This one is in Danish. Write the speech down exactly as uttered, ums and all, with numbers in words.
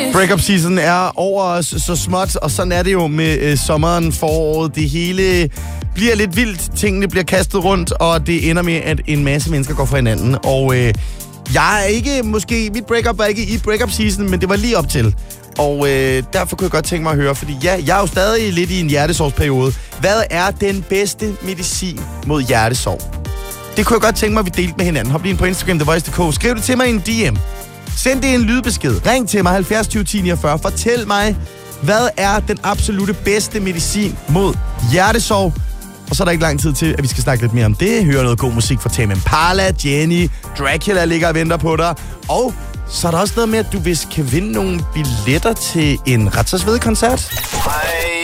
Breakup season er over os så småt, og sådan er det jo med øh, sommeren, foråret. Det hele bliver lidt vildt, tingene bliver kastet rundt, og det ender med, at en masse mennesker går fra hinanden. Og øh, jeg er ikke, måske, mit breakup var ikke i breakup season, men det var lige op til. Og øh, derfor kunne jeg godt tænke mig at høre, fordi ja, jeg er jo stadig lidt i en hjertesorgsperiode. Hvad er den bedste medicin mod hjertesorg? Det kunne jeg godt tænke mig, at vi delte med hinanden. Hop lige ind på Instagram, The Voice punktum d k. Skriv det til mig i en D M. Send det en lydbesked. Ring til mig halvfjerds tyve ti niogfyrre. Fortæl mig, hvad er den absolute bedste medicin mod hjertesorg? Og så er der ikke lang tid til, at vi skal snakke lidt mere om det. Høre noget god musik fra Tame Impala, Jenny, Dracula ligger og venter på dig. Og så er der også noget med, at du vist kan vinde nogle billetter til en Ret så Svedig koncert.